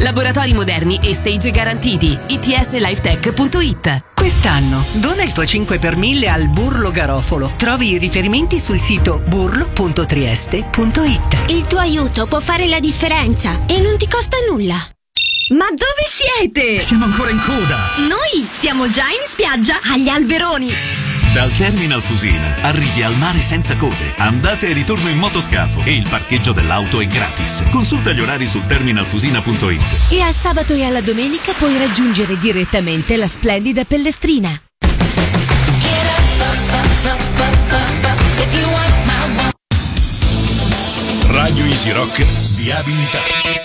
Laboratori moderni e stage garantiti. itslifetech.it. Quest'anno dona il tuo 5 per 1000 al Burlo Garofolo. Trovi i riferimenti sul sito burlo.trieste.it. Il tuo aiuto può fare la differenza e non ti costa nulla. Ma dove siete? Siamo ancora in coda. Noi siamo già in spiaggia agli Alberoni. Dal Terminal Fusina arrivi al mare senza code, andate e ritorno in motoscafo e il parcheggio dell'auto è gratis. Consulta gli orari sul terminalfusina.it. E al sabato e alla domenica puoi raggiungere direttamente la splendida Pellestrina. Radio Easy Rock Viabilità.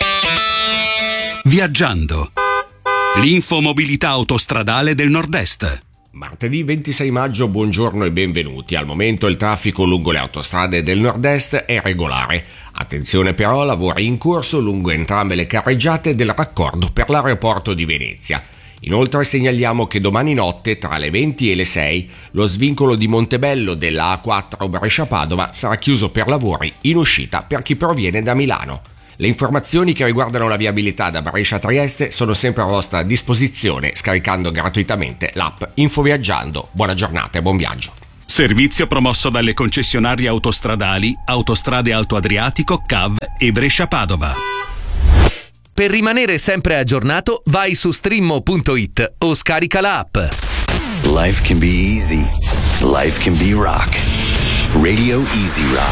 Viaggiando. L'infomobilità autostradale del Nord-Est. Martedì 26 maggio, buongiorno e benvenuti. Al momento il traffico lungo le autostrade del Nord-Est è regolare. Attenzione però, lavori in corso lungo entrambe le carreggiate del raccordo per l'aeroporto di Venezia. Inoltre segnaliamo che domani notte, tra le 20 e le 6, lo svincolo di Montebello della A4 Brescia-Padova sarà chiuso per lavori in uscita per chi proviene da Milano. Le informazioni che riguardano la viabilità da Brescia a Trieste sono sempre a vostra disposizione scaricando gratuitamente l'app Infoviaggiando. Buona giornata e buon viaggio. Servizio promosso dalle concessionarie autostradali Autostrade Alto Adriatico, CAV e Brescia-Padova. Per rimanere sempre aggiornato, vai su streammo.it o scarica la app. Life can be easy. Life can be rock. Radio Easy Rock.